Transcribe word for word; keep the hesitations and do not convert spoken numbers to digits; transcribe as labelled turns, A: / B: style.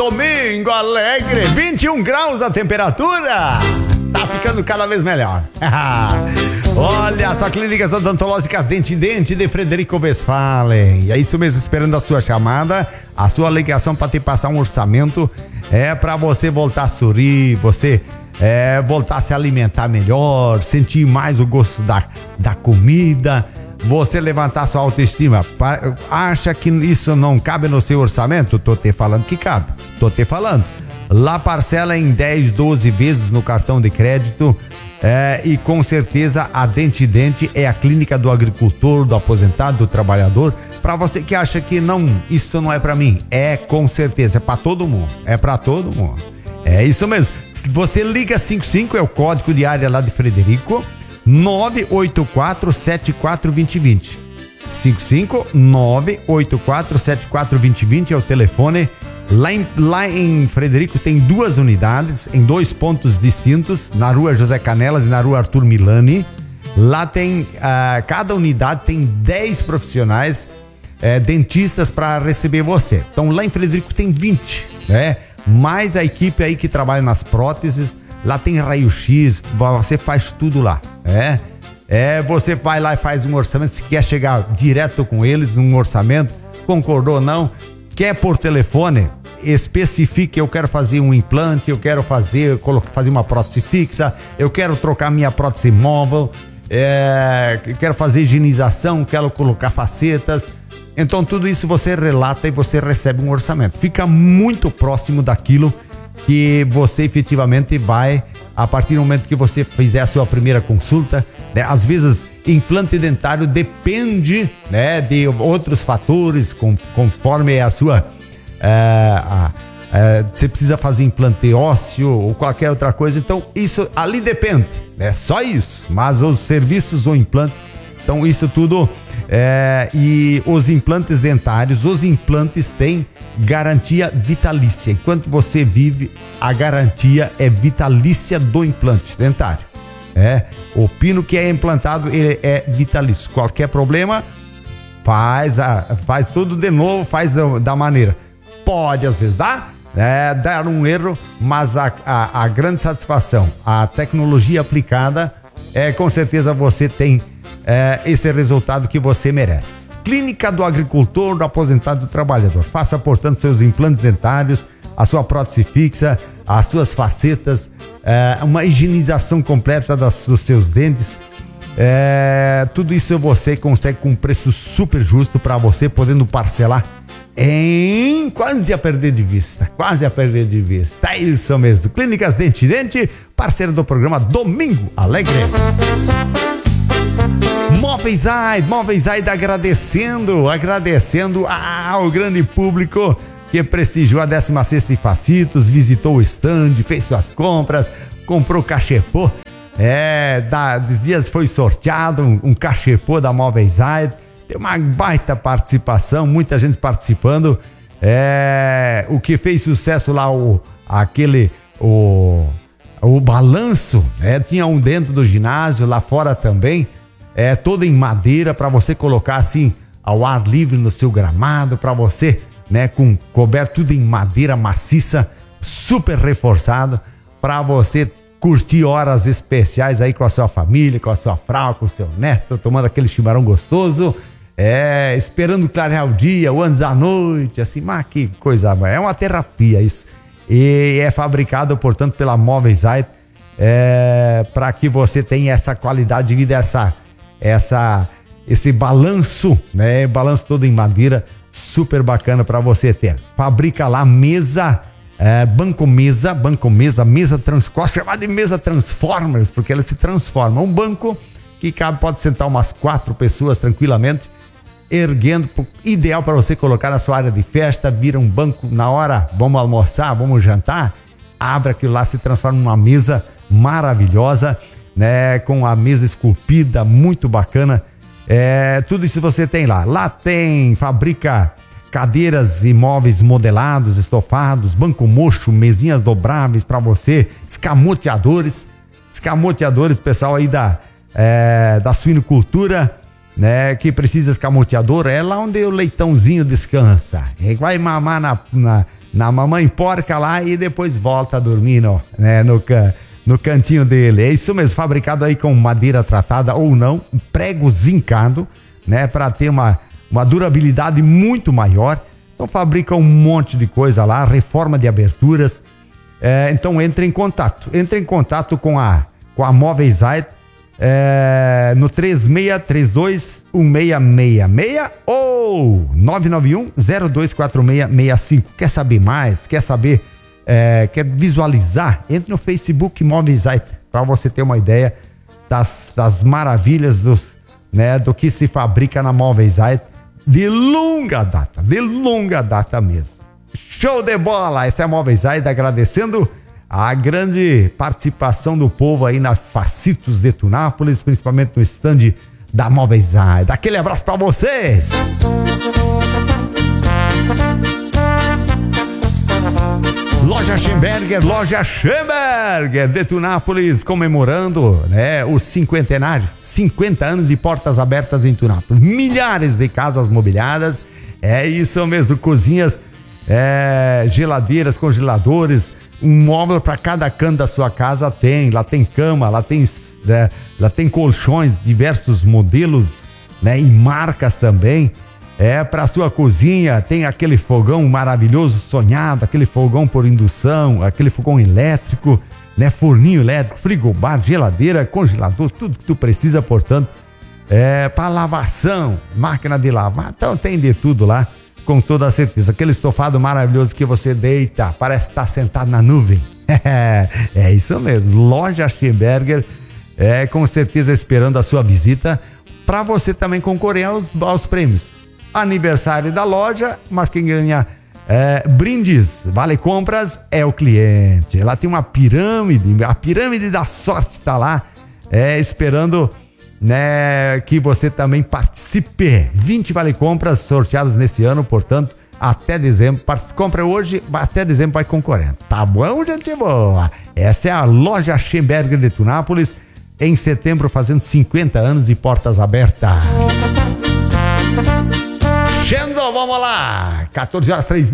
A: Domingo Alegre, vinte e um graus a temperatura. Tá ficando cada vez melhor. Olha, só clínicas odontológicas Dente em Dente de Frederico Westphalen. É isso mesmo, esperando a sua chamada, a sua ligação para te passar um orçamento. É para você voltar a sorrir, você é, voltar a se alimentar melhor, sentir mais o gosto da, da comida, você levantar sua autoestima. Acha que isso não cabe no seu orçamento? Tô te falando que cabe, tô te falando. Lá parcela em dez, doze vezes no cartão de crédito. É, e com certeza a Dente em Dente é a clínica do agricultor, do aposentado, do trabalhador. Para você que acha que não, isso não é para mim, é com certeza, é para todo mundo, é para todo mundo. É isso mesmo. Você liga cinco cinco, é o código de área lá de Frederico, nove oito quatro sete quatro dois zero dois zero. cinco cinco nove oito quatro sete quatro dois zero dois zero é o telefone. Lá em, lá em Frederico tem duas unidades, em dois pontos distintos, na rua José Canelas e na rua Arthur Milani. Lá tem, uh, cada unidade tem dez profissionais, uh, dentistas para receber você. Então lá em Frederico tem vinte, né? Mais a equipe aí que trabalha nas próteses. Lá tem raio-x, você faz tudo lá, né? É, você vai lá e faz um orçamento, se quer chegar direto com eles, um orçamento, concordou ou não. Quer por telefone, especifique, eu quero fazer um implante, eu quero fazer, fazer uma prótese fixa, eu quero trocar minha prótese móvel, é, quero fazer higienização, quero colocar facetas. Então tudo isso você relata e você recebe um orçamento. Fica muito próximo daquilo que você efetivamente vai, a partir do momento que você fizer a sua primeira consulta, né? Às vezes implante dentário depende, né, de outros fatores, com, conforme a sua é, a, é, você precisa fazer implante ósseo ou qualquer outra coisa, então isso ali depende, é só isso, mas os serviços ou implante, então isso tudo é, e os implantes dentários, os implantes têm garantia vitalícia, enquanto você vive a garantia é vitalícia do implante dentário. É, o pino que é implantado, ele é vitalício. Qualquer problema, faz, a, faz tudo de novo, faz da, da maneira. Pode às vezes dar, é, dar um erro, mas a, a, a grande satisfação, a tecnologia aplicada, é, com certeza você tem é, esse resultado que você merece. Clínica do agricultor, do aposentado, do trabalhador. Faça, portanto, seus implantes dentários, a sua prótese fixa, as suas facetas, é, uma higienização completa das, dos seus dentes. É, tudo isso você consegue com um preço super justo para você, podendo parcelar em quase a perder de vista, quase a perder de vista. É isso mesmo. Clínicas Dente em Dente, parceiro do programa Domingo Alegre. Móveis Aide, Móveis Aide agradecendo, agradecendo ao grande público que prestigiou a décima sexta em Facitos, visitou o stand, fez suas compras, comprou cachepô. É, da, dos dias foi sorteado um, um cachepô da Móveis Aide. Tem uma baita participação, muita gente participando. É, o que fez sucesso lá, o, aquele, o, o balanço, é, tinha um dentro do ginásio, lá fora também. É todo em madeira para você colocar assim ao ar livre no seu gramado, para você, né, com coberto tudo em madeira maciça, super reforçado, para você curtir horas especiais aí com a sua família, com a sua frau, com o seu neto, tomando aquele chimarrão gostoso, é, esperando clarear o dia, o antes da noite, assim, mas que coisa, é uma terapia isso. E é fabricado, portanto, pela Móveis Aide, é, para que você tenha essa qualidade de vida, essa essa esse balanço, né, balanço todo em madeira, super bacana para você ter. Fabrica lá mesa, é, banco mesa, banco mesa, mesa transforma, chamada de mesa Transformers, porque ela se transforma. Um banco que cabe, pode sentar umas quatro pessoas tranquilamente, erguendo, ideal para você colocar na sua área de festa, vira um banco na hora, vamos almoçar, vamos jantar, abre aquilo lá, se transforma numa mesa maravilhosa, né, com a mesa esculpida, muito bacana. É, tudo isso você tem lá. Lá tem, fabrica cadeiras e móveis modelados, estofados, banco mocho, mesinhas dobráveis para você, escamoteadores, escamoteadores, pessoal aí da, é, da suinocultura, né, que precisa escamoteador, é lá onde o leitãozinho descansa. Ele vai mamar na, na, na mamãe porca lá e depois volta a dormir no, né, no, no cantinho dele. É isso mesmo, fabricado aí com madeira tratada ou não, prego zincado, né, para ter uma, uma durabilidade muito maior. Então fabrica um monte de coisa lá, reforma de aberturas. É, então entre em contato, entre em contato com a, com a Móveis Zait, é, no três seis três dois um seis seis seis ou nove nove um zero dois quatro seis seis cinco. Quer saber mais? Quer saber? É, quer visualizar? Entre no Facebook Móveis Zait para você ter uma ideia das, das maravilhas dos, né, do que se fabrica na Móveis Zait de longa data, de longa data mesmo. Show de bola! Essa é a Móveis Zait, agradecendo a grande participação do povo aí na Facitos de Tunápolis, principalmente no stand da Móveis Zait. Aquele abraço pra vocês! Loja Schemberger, Loja Schemberger de Tunápolis, comemorando, né, o cinquentenário, cinquenta anos de portas abertas em Tunápolis. Milhares de casas mobiliadas, é isso mesmo, cozinhas, é, geladeiras, congeladores, um móvel para cada canto da sua casa tem. Lá tem cama, lá tem, né, lá tem colchões, diversos modelos, né, e marcas também. É, para sua cozinha tem aquele fogão maravilhoso, sonhado, aquele fogão por indução, aquele fogão elétrico, né, forninho elétrico, frigobar, geladeira, congelador, tudo que tu precisa, portanto, é, para lavação, máquina de lavar, então tem de tudo lá, com toda certeza. Aquele estofado maravilhoso que você deita, parece estar sentado na nuvem. É isso mesmo, Loja Schemberger, é, com certeza esperando a sua visita para você também concorrer aos, aos prêmios. Aniversário da loja, mas quem ganha é, brindes, vale compras, é o cliente. Lá tem uma pirâmide, a pirâmide da sorte tá lá, é, esperando, né, que você também participe. vinte vale compras sorteados nesse ano, portanto, até dezembro. Compra hoje, até dezembro vai concorrendo. Tá bom, gente boa? Essa é a Loja Schemberger de Tunápolis, em setembro fazendo cinquenta anos e portas abertas. Xendo, vamos lá! quatorze horas, três